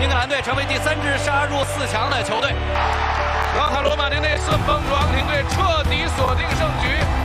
英格兰队成为第3支杀入4强的球队。 老塔罗马尼内顺风，鲁昂廷队彻底锁定胜局。